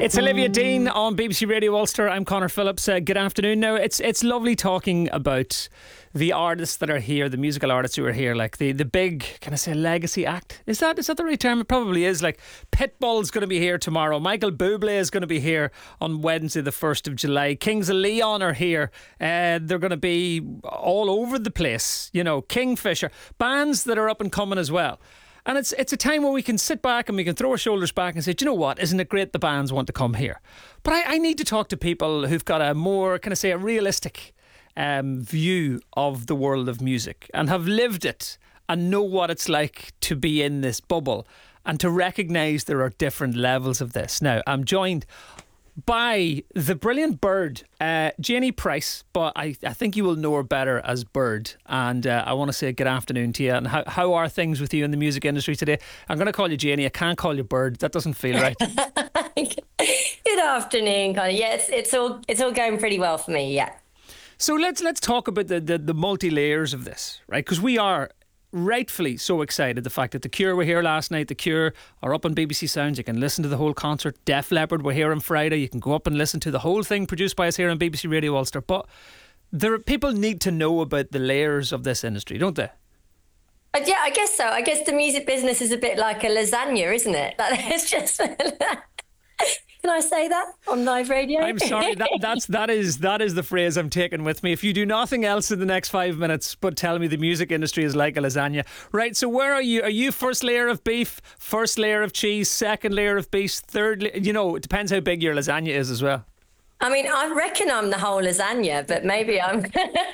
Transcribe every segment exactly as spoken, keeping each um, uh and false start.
It's Olivia Dean on B B C Radio Ulster. I'm Conor Phillips. Uh, good afternoon. Now, it's it's lovely talking about the artists that are here, the musical artists who are here, like the, the big, can I say, legacy act? Is that is that the right term? It probably is. Like Pitbull's going to be here tomorrow. Michael Bublé is going to be here on Wednesday, the first of July. Kings of Leon are here. Uh, they're going to be all over the place. You know, Kingfisher, bands that are up and coming as well. And it's it's a time where we can sit back and we can throw our shoulders back and say, do you know what? Isn't it great the bands want to come here? But I, I need to talk to people who've got a more, can I say, a realistic um, view of the world of music and have lived it and know what it's like to be in this bubble and to recognise there are different levels of this. Now, I'm joined by the brilliant Bird, uh, Janie Price, but I, I think you will know her better as Bird. And uh, I want to say good afternoon to you. And how, how are things with you in the music industry today? I'm going to call you Janie. I can't call you Bird. That doesn't feel right. Good afternoon, Conor. Yeah, it's, it's all it's all going pretty well for me. Yeah. So let's let's talk about the the, the multi layers of this, right? Because we are rightfully so excited. The fact that The Cure were here last night. The Cure are up on B B C Sounds. You can listen to the whole concert. Def Leppard were here on Friday. You can go up and listen to the whole thing produced by us here on B B C Radio Ulster. But there are, people need to know about the layers of this industry, don't they? Uh, yeah, I guess so. I guess the music business is a bit like a lasagna, isn't it? Like, it's just. Can I say that on live radio? I'm sorry. That, that's that is that is the phrase I'm taking with me. If you do nothing else in the next five minutes, but tell me the music industry is like a lasagna, right? So where are you? Are you first layer of beef, first layer of cheese, second layer of beef, third? La- you know, it depends how big your lasagna is as well. I mean, I reckon I'm the whole lasagna, but maybe I'm.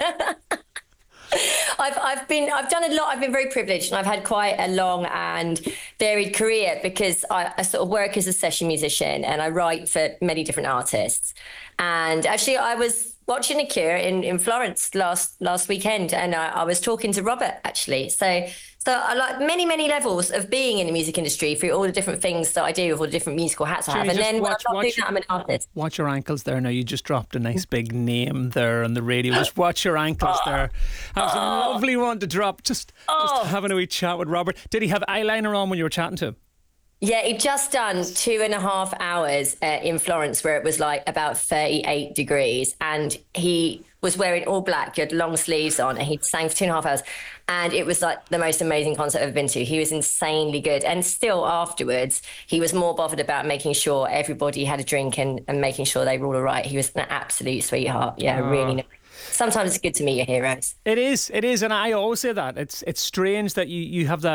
I've I've been I've done a lot. I've been very privileged, and I've had quite a long and varied career because I, I sort of work as a session musician and I write for many different artists. And actually, I was watching The Cure in, in Florence last last weekend, and I, I was talking to Robert actually. So so I like many many levels of being in the music industry through all the different things that I do with all the different musical hats I have. Jenny, and then watch, when I'm not doing watch, that, I'm an artist. Watch your ankles there. Now you just dropped a nice big name there on the radio. Just watch your ankles Oh. there. That was Oh. a lovely one to drop. Just Oh. just having a wee chat with Robert. Did he have eyeliner on when you were chatting to him? Yeah, he'd just done two and a half hours uh, in Florence where it was like about thirty-eight degrees, and he was wearing all black, he had long sleeves on, and he sang for two and a half hours, and it was like the most amazing concert I've ever been to. He was insanely good, and still afterwards he was more bothered about making sure everybody had a drink and, and making sure they were all right. He was an absolute sweetheart. Yeah, Oh. really nice. Sometimes it's good to meet your heroes. It is, it is, and I always say that it's it's strange that you, you have that